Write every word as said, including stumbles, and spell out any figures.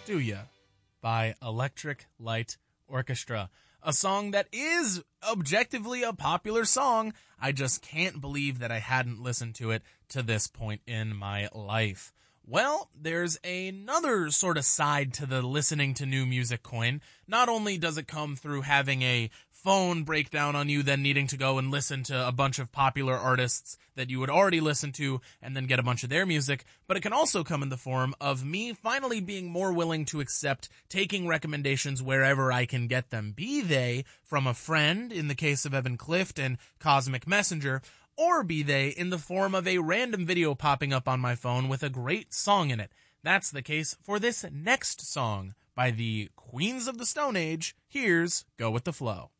Do Ya by Electric Light Orchestra. A song that is objectively a popular song. I just can't believe that I hadn't listened to it to this point in my life. Well, there's another sort of side to the listening to new music coin. Not only does it come through having a phone break down on you, then needing to go and listen to a bunch of popular artists that you would already listen to and then get a bunch of their music, but it can also come in the form of me finally being more willing to accept taking recommendations wherever I can get them, be they from a friend, in the case of Evan Clift and Cosmic Messenger, or be they in the form of a random video popping up on my phone with a great song in it. That's the case for this next song by the Queens of the Stone Age. Here's Go With The Flow.